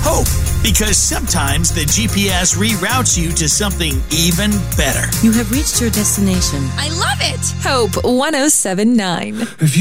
Hope, because sometimes the GPS reroutes you to something even better. You have reached your destination. I love it. Hope 107.9. If you